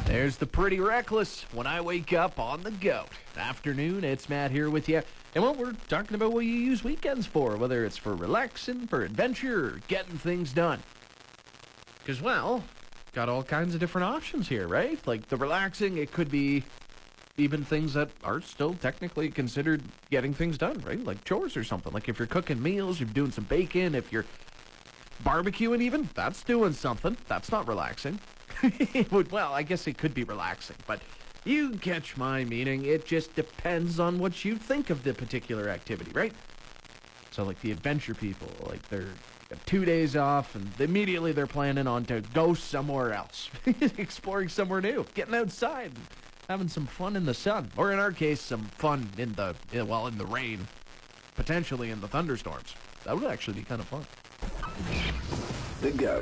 There's the Pretty Reckless when I wake up on the goat. Afternoon, it's Matt here with you. And well, we're talking about what you use weekends for, whether it's for relaxing, for adventure, or getting things done. Because, well, got all kinds of different options here, right? Like the relaxing, it could be even things that are still technically considered getting things done, right? Like chores or something. Like if you're cooking meals, you're doing some bacon. If you're barbecuing even, that's doing something. That's not relaxing. Well, I guess it could be relaxing, but you catch my meaning. It just depends on what you think of the particular activity, right? So like the adventure people, like they're got 2 days off and immediately they're planning on to go somewhere else, exploring somewhere new, getting outside, and having some fun in the sun, or in our case, some fun in the rain, potentially in the thunderstorms. That would actually be kind of fun. The Goat.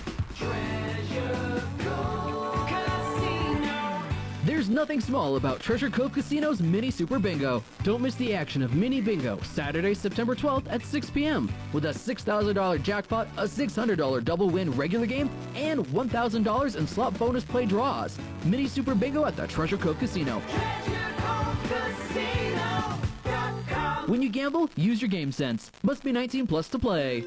There's nothing small about Treasure Cove Casino's Mini Super Bingo. Don't miss the action of Mini Bingo, Saturday, September 12th at 6 p.m. with a $6,000 jackpot, a $600 double win regular game, and $1,000 in slot bonus play draws. Mini Super Bingo at the Treasure Cove Casino. When you gamble, use your game sense. Must be 19 plus to play.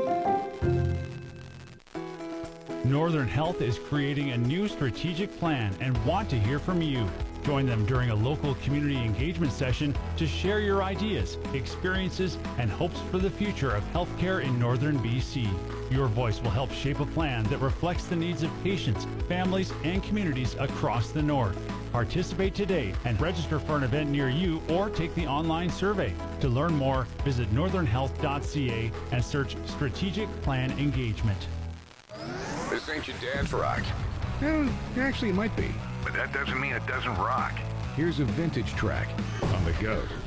Northern Health is creating a new strategic plan and want to hear from you. Join them during a local community engagement session to share your ideas, experiences, and hopes for the future of healthcare in Northern BC. Your voice will help shape a plan that reflects the needs of patients, families, and communities across the North. Participate today and register for an event near you or take the online survey. To learn more, visit northernhealth.ca and search Strategic Plan Engagement. This ain't your dad's rock. Well, actually, it might be. But that doesn't mean it doesn't rock. Here's a vintage track on The Goat.